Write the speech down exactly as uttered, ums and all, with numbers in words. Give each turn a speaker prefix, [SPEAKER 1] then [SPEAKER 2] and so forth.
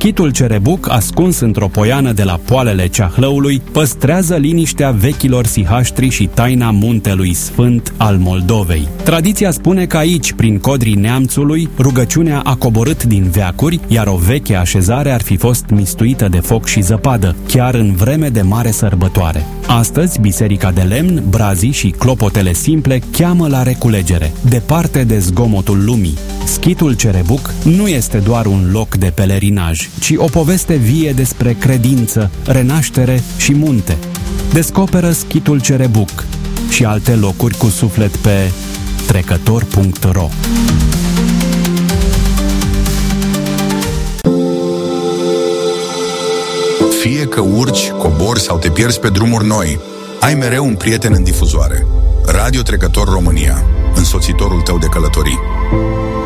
[SPEAKER 1] Schitul Cerebuc, ascuns într-o poiană de la poalele Ceahlăului, păstrează liniștea vechilor sihaștri și taina muntelui sfânt al Moldovei. Tradiția spune că aici, prin codrii neamțului, rugăciunea a coborât din veacuri, iar o veche așezare ar fi fost mistuită de foc și zăpadă, chiar în vreme de mare sărbătoare. Astăzi, biserica de lemn, brazii și clopotele simple cheamă la reculegere, departe de zgomotul lumii. Schitul Cerebuc nu este doar un loc de pelerinaj, ci o poveste vie despre credință, renaștere și munte. Descoperă Schitul Cerebuc și alte locuri cu suflet pe trecător punct ro.
[SPEAKER 2] Fie că urci, cobori sau te pierzi pe drumuri noi, ai mereu un prieten în difuzoare. Radio Trecător România, însoțitorul tău de călătorii.